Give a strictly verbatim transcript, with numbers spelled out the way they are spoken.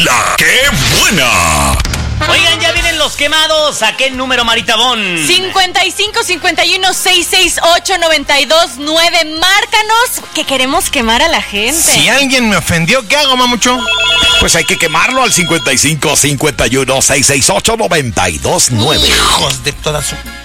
La que buena. Oigan, ya vienen los quemados. ¿A qué número, Maritabón? cincuenta y cinco, cincuenta y uno, seiscientos sesenta y ocho, noventa y dos nueve. Márcanos, que queremos quemar a la gente. Si alguien me ofendió, ¿qué hago, mamucho? Pues hay que quemarlo al cincuenta y cinco, cincuenta y uno, seiscientos sesenta y ocho, noventa y dos nueve. Hijos de todas su...